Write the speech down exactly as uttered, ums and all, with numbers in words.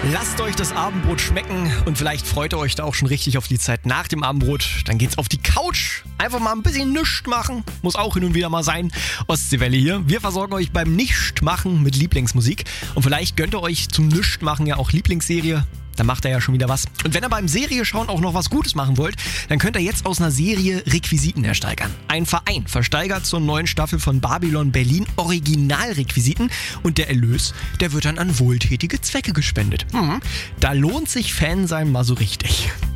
Lasst euch das Abendbrot schmecken und vielleicht freut ihr euch da auch schon richtig auf die Zeit nach dem Abendbrot. Dann geht's auf die Couch. Einfach mal ein bisschen Nischt machen. Muss auch hin und wieder mal sein. Ostseewelle hier. Wir versorgen euch beim Nichtmachen mit Lieblingsmusik. Und vielleicht gönnt ihr euch zum Nichtmachen ja auch Lieblingsserie. Dann macht er ja schon wieder was. Und wenn ihr beim Serie schauen auch noch was Gutes machen wollt, dann könnt ihr jetzt aus einer Serie Requisiten ersteigern. Ein Verein versteigert zur neuen Staffel von Babylon Berlin Originalrequisiten und der Erlös, der wird dann an wohltätige Zwecke gespendet. Mhm. Da lohnt sich Fan sein mal so richtig.